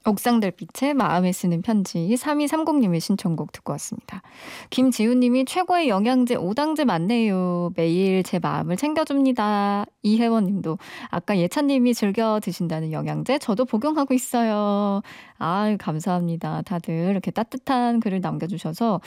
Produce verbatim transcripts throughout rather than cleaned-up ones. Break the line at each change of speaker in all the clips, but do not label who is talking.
옥상달빛의 마음에 쓰는 편지 삼이삼공님의 신청곡 듣고 왔습니다. 김지훈님이 최고의 영양제 오당제 맞네요. 매일 제 마음을 챙겨줍니다. 이혜원님도 아까 예찬님이 즐겨 드신다는 영양제 저도 복용하고 있어요. 아유 감사합니다. 다들 이렇게 따뜻한 글을 남겨주셔서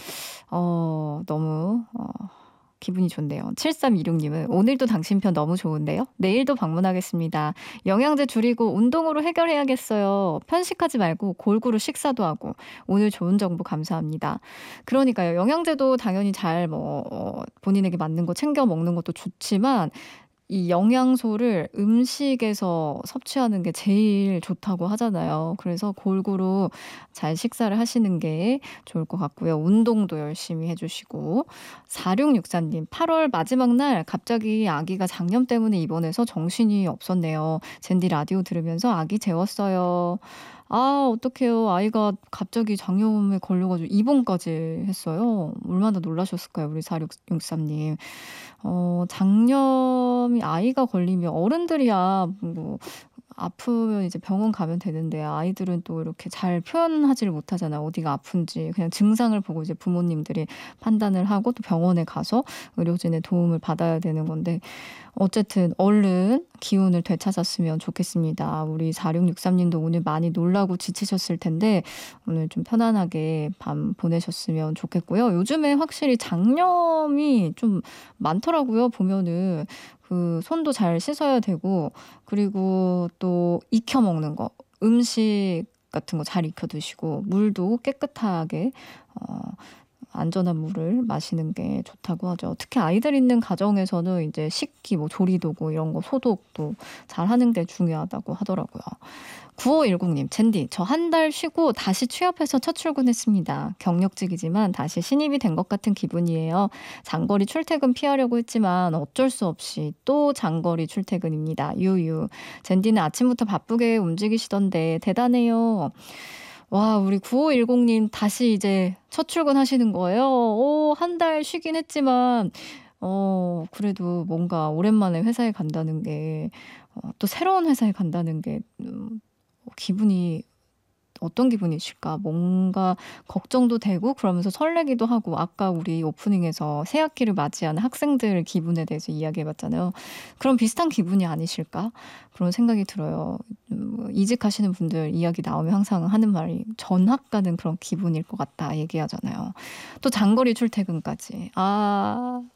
어, 너무 어, 기분이 좋네요. 칠삼이육님은 오늘도 당신 편 너무 좋은데요. 내일도 방문하겠습니다. 영양제 줄이고 운동으로 해결해야겠어요. 편식하지 말고 골고루 식사도 하고 오늘 좋은 정보 감사합니다. 그러니까요. 영양제도 당연히 잘 뭐 본인에게 맞는 거 챙겨 먹는 것도 좋지만 이 영양소를 음식에서 섭취하는 게 제일 좋다고 하잖아요. 그래서 골고루 잘 식사를 하시는 게 좋을 것 같고요. 운동도 열심히 해주시고 사육육사님 팔월 마지막 날 갑자기 아기가 장염 때문에 입원해서 정신이 없었네요. 젠디 라디오 들으면서 아기 재웠어요. 아 어떡해요. 아이가 갑자기 장염에 걸려가지고 입원까지 했어요. 얼마나 놀라셨을까요? 우리 사육육사님. 어 장염이 아이가 걸리면 어른들이야 뭐 아프면 이제 병원 가면 되는데 아이들은 또 이렇게 잘 표현하지를 못하잖아요. 어디가 아픈지 그냥 증상을 보고 이제 부모님들이 판단을 하고 또 병원에 가서 의료진의 도움을 받아야 되는 건데 어쨌든 얼른 기운을 되찾았으면 좋겠습니다. 우리 사육육삼님도 오늘 많이 놀라고 지치셨을 텐데 오늘 좀 편안하게 밤 보내셨으면 좋겠고요. 요즘에 확실히 장염이 좀 많더라고요. 보면은 그 손도 잘 씻어야 되고 그리고 또 익혀 먹는 거 음식 같은 거 잘 익혀 드시고 물도 깨끗하게 어 안전한 물을 마시는 게 좋다고 하죠. 특히 아이들 있는 가정에서는 이제 식기, 뭐 조리도구 이런 거 소독도 잘 하는 게 중요하다고 하더라고요. 구오일공님, 젠디, 저 한 달 쉬고 다시 취업해서 첫 출근했습니다. 경력직이지만 다시 신입이 된 것 같은 기분이에요. 장거리 출퇴근 피하려고 했지만 어쩔 수 없이 또 장거리 출퇴근입니다. 유유. 젠디는 아침부터 바쁘게 움직이시던데 대단해요. 와, 우리 구오일공님 다시 이제 첫 출근하시는 거예요? 오, 한 달 쉬긴 했지만 어, 그래도 뭔가 오랜만에 회사에 간다는 게 어, 또 새로운 회사에 간다는 게 음, 기분이 어떤 기분이실까? 뭔가 걱정도 되고 그러면서 설레기도 하고 아까 우리 오프닝에서 새 학기를 맞이하는 학생들 기분에 대해서 이야기해봤잖아요. 그런 비슷한 기분이 아니실까? 그런 생각이 들어요. 음, 이직하시는 분들 이야기 나오면 항상 하는 말이 전학 가는 그런 기분일 것 같다 얘기하잖아요. 또 장거리 출퇴근까지. 아